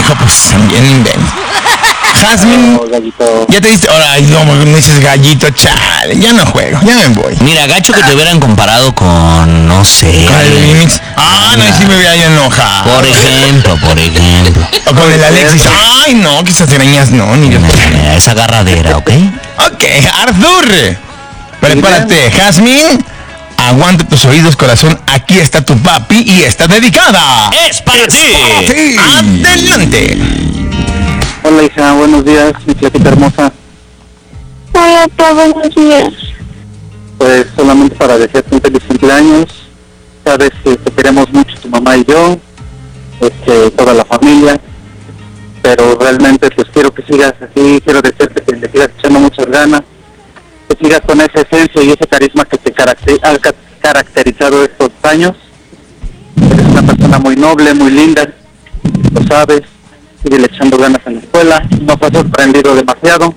hijo, pues también ven. Jazmín, ya te diste, ahora no me dices gallito, chale, ya no juego, ya me voy. Mira, gacho que te hubieran comparado con, no sé. Con el Remix. No, sí me hubiera enojado. Por ejemplo. O con el Alexis. Ay, no, que esas greñas no, ni Dios. Esa agarradera, ¿ok? Ok, Arthur, prepárate, Jazmín. Aguanta tus oídos, corazón. Aquí está tu papi y está dedicada. ¡Es para ti! Adelante. Hola hija, buenos días, mi flaquita hermosa. Hola, papá, buenos días. Pues solamente para desearte un feliz cumpleaños. Sabes que te queremos mucho tu mamá y yo, toda la familia. Pero realmente pues quiero que sigas así, quiero desearte que le sigas echando muchas ganas, que sigas con esa esencia y ese carisma que te ha caracterizado estos años. Eres una persona muy noble, muy linda, lo sabes. Sigue echando ganas en la escuela, nos ha sorprendido demasiado.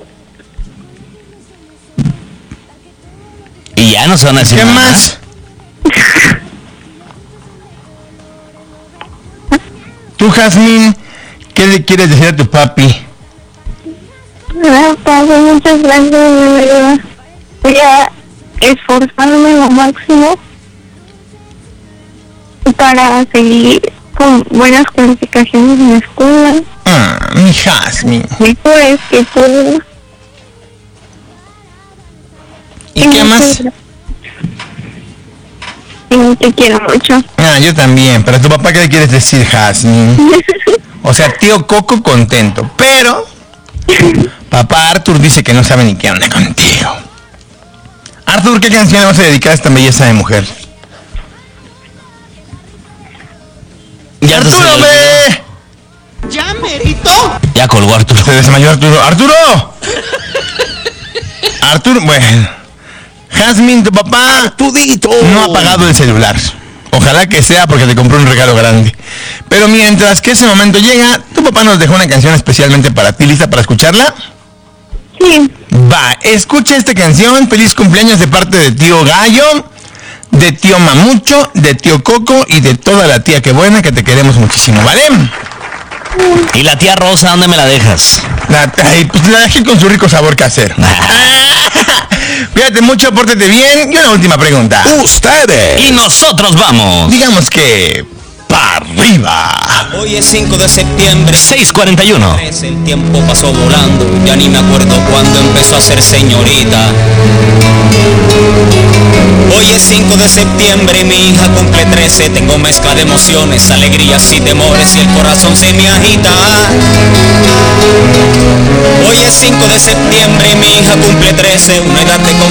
Y ya no son así. ¿Qué más? Tú, Jazmín, ¿qué le quieres decir a tu papi? Papá, muchas gracias, de verdad. Voy a esforzarme lo máximo para seguir con buenas calificaciones en la escuela. Mi Jazmín. Mejores que tú. ¿Y qué más? Te quiero mucho. Yo también, pero a tu papá, ¿qué le quieres decir, Jazmín? O sea, tío Coco contento, pero papá Arthur dice que no sabe ni qué onda contigo. Arthur, ¿qué canción le vas a dedicar a esta belleza de mujer? Ya ¡Arturo, ve! ¡Ya, merito! Ya colgó Arturo. Se desmayó Arturo. ¡Arturo! Arturo, bueno. Jazmín, tu papá Arturito no ha apagado el celular. Ojalá que sea porque te compró un regalo grande. Pero mientras que ese momento llega, tu papá nos dejó una canción especialmente para ti. ¿Lista para escucharla? Sí. Va, escucha esta canción. Feliz cumpleaños de parte de tío Gallo, de tío Mamucho, de tío Coco y de toda la tía que buena, que te queremos muchísimo, ¿vale? ¿Y la tía Rosa, dónde me la dejas? Pues la dejé con su rico sabor casero. Cuídate mucho, pórtate bien. Y una última pregunta. Ustedes. Y nosotros vamos. Digamos que para arriba. Hoy es 5 de septiembre. 6:41. El tiempo pasó volando. Ya ni me acuerdo cuándo empezó a ser señorita. Hoy es 5 de septiembre y mi hija cumple 13. Tengo mezcla de emociones, alegrías y temores y el corazón se me agita. Hoy es 5 de septiembre y mi hija cumple 13. Una edad de